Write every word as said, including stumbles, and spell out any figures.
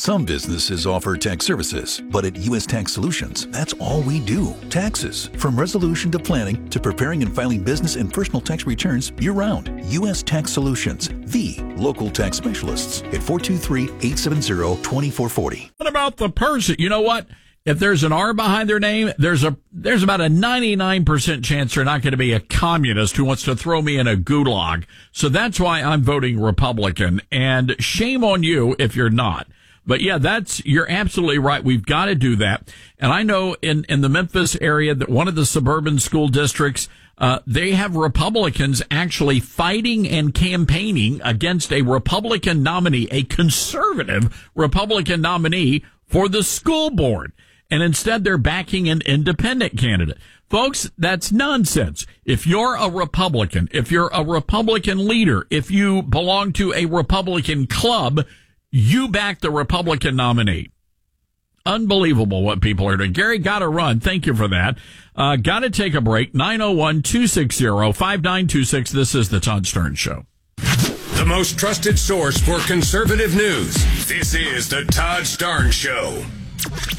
Some businesses offer tax services, but at U S Tax Solutions, that's all we do. Taxes. From resolution to planning to preparing and filing business and personal tax returns year-round. U S Tax Solutions, the local tax specialists at four two three, eight seven zero, two four four zero. What about the person? You know what? If there's an R behind their name, there's a there's about a ninety-nine percent chance they're not going to be a communist who wants to throw me in a gulag. So that's why I'm voting Republican. And shame on you if you're not. But yeah, that's, you're absolutely right. We've got to do that. And I know in, in the Memphis area that one of the suburban school districts, uh, they have Republicans actually fighting and campaigning against a Republican nominee, a conservative Republican nominee for the school board. And instead they're backing an independent candidate. Folks, that's nonsense. If you're a Republican, if you're a Republican leader, if you belong to a Republican club, you back the Republican nominee. Unbelievable what people are doing. Gary, gotta run. Thank you for that. Uh, gotta take a break. nine oh one, two six zero, five nine two six. This is the Todd Stern Show. The most trusted source for conservative news. This is the Todd Stern Show.